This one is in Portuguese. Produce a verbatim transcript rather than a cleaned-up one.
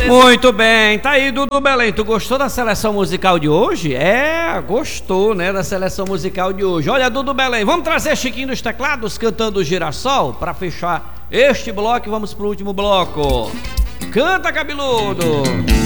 Muito bem, tá aí, Dudu Belém. Tu gostou da seleção musical de hoje? É, gostou, né, da seleção musical de hoje. Olha, Dudu Belém, vamos trazer Chiquinho dos Teclados cantando o Girassol para fechar este bloco e vamos pro último bloco. Canta, cabeludo!